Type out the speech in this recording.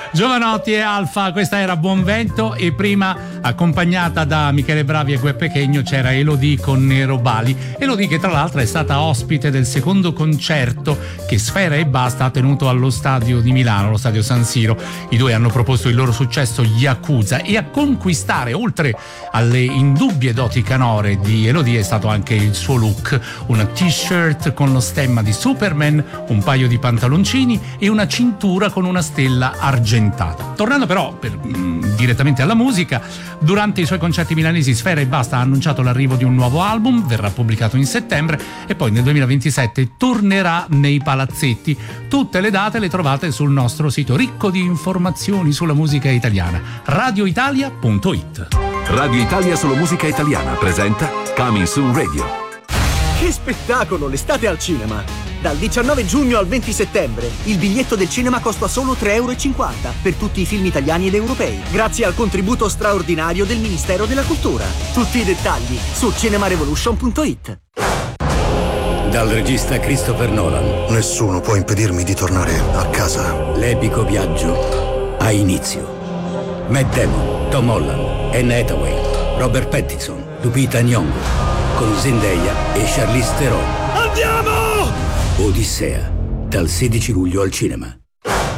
Giovanotti e Alfa, questa era Buon Vento, e prima, accompagnata da Michele Bravi e Gue Pechegno, c'era Elodie con Nero Bali. Elodie che tra l'altro è stata ospite del secondo concerto che Sfera Ebbasta ha tenuto allo stadio di Milano, lo stadio San Siro. I due hanno proposto il loro successo Yakuza, e a conquistare, oltre alle indubbie doti canore di Elodie, è stato anche il suo look: una t-shirt con lo stemma di Superman, un paio di pantaloncini e una cintura con una stella argentata. Tornando però direttamente alla musica, durante i suoi concerti milanesi Sfera Ebbasta ha annunciato l'arrivo di un nuovo album, verrà pubblicato in settembre e poi nel 2027 tornerà nei palazzetti. Tutte le date le trovate sul nostro sito ricco di informazioni sulla musica italiana, radioitalia.it. Radio Italia solo musica italiana presenta Coming Soon Radio. Che spettacolo, l'estate al cinema! Dal 19 giugno al 20 settembre il biglietto del cinema costa solo 3,50 € per tutti i film italiani ed europei, grazie al contributo straordinario del Ministero della Cultura. Tutti i dettagli su cinemarevolution.it. Dal regista Christopher Nolan. Nessuno può impedirmi di tornare a casa. L'epico viaggio ha inizio. Matt Damon, Tom Holland, Anne Hathaway, Robert Pattinson, Lupita Nyong'o, con Zendaya e Charlize Theron. Andiamo! Odissea, dal 16 luglio al cinema.